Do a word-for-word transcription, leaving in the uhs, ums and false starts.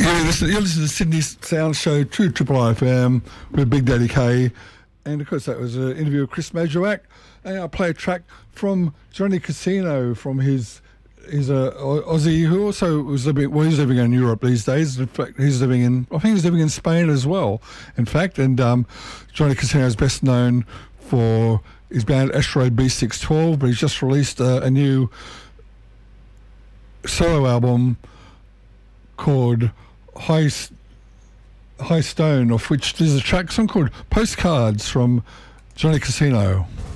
Yeah, listen, you're listening to Sydney Sound Show, True Triple I F M with Big Daddy K. And of course, that was an interview with Chris Majorwak. And I'll play a track from Johnny Casino from his. He's a Aussie who also was living. Well, he's living in Europe these days. In fact, he's living in. I think he's living in Spain as well. In fact, and um, Johnny Casino is best known for his band Asteroid B six twelve, but he's just released a, a new solo album called High High Stone, of which there's a track song called Postcards from Johnny Casino.